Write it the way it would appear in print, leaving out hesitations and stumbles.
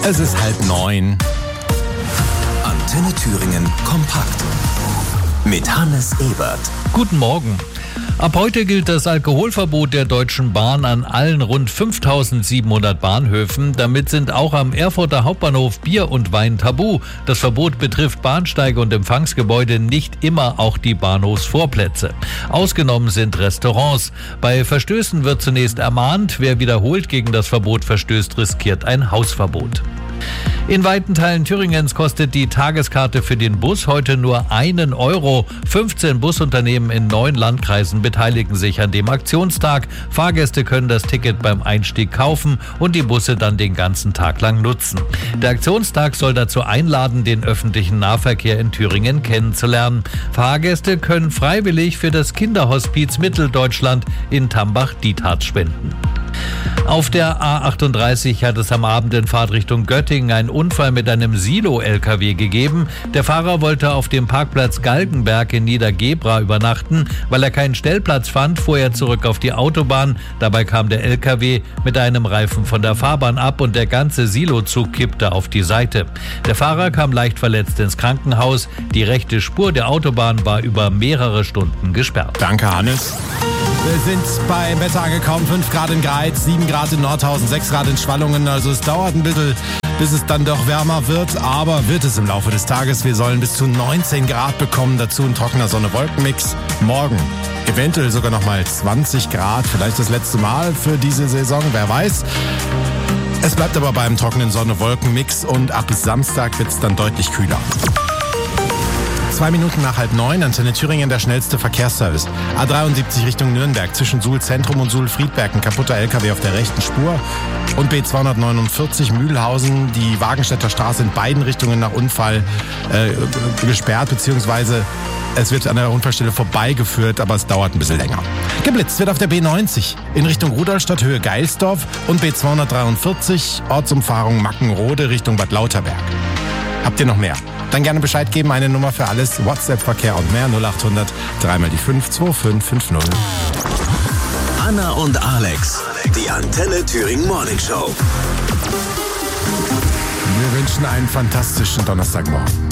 Es ist 8:30. Antenne Thüringen kompakt. Mit Hannes Ebert. Guten Morgen. Ab heute gilt das Alkoholverbot der Deutschen Bahn an allen rund 5.700 Bahnhöfen. Damit sind auch am Erfurter Hauptbahnhof Bier und Wein tabu. Das Verbot betrifft Bahnsteige und Empfangsgebäude, nicht immer auch die Bahnhofsvorplätze. Ausgenommen sind Restaurants. Bei Verstößen wird zunächst ermahnt. Wer wiederholt gegen das Verbot verstößt, riskiert ein Hausverbot. In weiten Teilen Thüringens kostet die Tageskarte für den Bus heute nur €1. 15 Busunternehmen in 9 Landkreisen beteiligen sich an dem Aktionstag. Fahrgäste können das Ticket beim Einstieg kaufen und die Busse dann den ganzen Tag lang nutzen. Der Aktionstag soll dazu einladen, den öffentlichen Nahverkehr in Thüringen kennenzulernen. Fahrgäste können freiwillig für das Kinderhospiz Mitteldeutschland in Tambach-Dietharz spenden. Auf der A38 hat es am Abend in Fahrtrichtung Göttingen einen Unfall mit einem Silo-LKW gegeben. Der Fahrer wollte auf dem Parkplatz Galgenberg in Niedergebra übernachten. Weil er keinen Stellplatz fand, fuhr er zurück auf die Autobahn. Dabei kam der LKW mit einem Reifen von der Fahrbahn ab und der ganze Silozug kippte auf die Seite. Der Fahrer kam leicht verletzt ins Krankenhaus. Die rechte Spur der Autobahn war über mehrere Stunden gesperrt. Danke, Hannes. Wir sind beim Wetter angekommen. 5 Grad in Greiz, 7 Grad in Nordhausen, 6 Grad in Schwallungen. Also es dauert ein bisschen, bis es dann doch wärmer wird. Aber wird es im Laufe des Tages. Wir sollen bis zu 19 Grad bekommen. Dazu ein trockener Sonne-Wolken-Mix. Morgen eventuell sogar nochmal 20 Grad. Vielleicht das letzte Mal für diese Saison, wer weiß. Es bleibt aber beim trockenen Sonne-Wolken-Mix. Und ab Samstag wird es dann deutlich kühler. 2 Minuten nach 8:30, Antenne Thüringen, der schnellste Verkehrsservice. A73 Richtung Nürnberg, zwischen Suhl Zentrum und Suhl Friedberg, ein kaputter LKW auf der rechten Spur. Und B249 Mühlhausen, die Wagenstädter Straße in beiden Richtungen nach Unfall gesperrt, beziehungsweise es wird an der Unfallstelle vorbeigeführt, aber es dauert ein bisschen länger. Geblitzt wird auf der B90 in Richtung Rudolstadt, Höhe Geilsdorf und B243, Ortsumfahrung Mackenrode Richtung Bad Lauterberg. Habt ihr noch mehr? Dann gerne Bescheid geben, eine Nummer für alles, WhatsApp-Verkehr und mehr, 0800 3 die 5 2550. Anna und Alex, die Antenne Thüringen Morning Show. Wir wünschen einen fantastischen Donnerstagmorgen.